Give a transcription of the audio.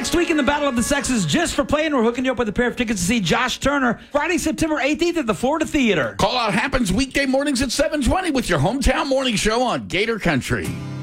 Next week in the Battle of the Sexes, just for playing, we're hooking you up with a pair of tickets to see Josh Turner Friday, September 18th at the Florida Theater. Call Out happens weekday mornings at 7:20 with your hometown morning show on Gator Country.